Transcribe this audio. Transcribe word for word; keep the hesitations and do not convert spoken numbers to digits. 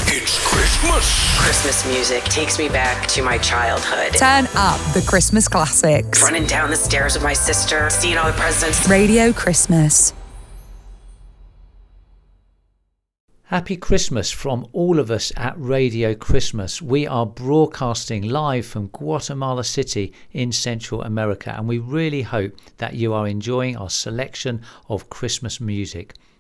It's Christmas. Christmas music takes me back to my childhood. Turn up the Christmas classics. Running down the stairs with my sister, seeing all the presents. Radio Christmas. Happy Christmas from all of us at Radio Christmas. We are broadcasting live from Guatemala City in Central America, and we really hope that you are enjoying our selection of Christmas music.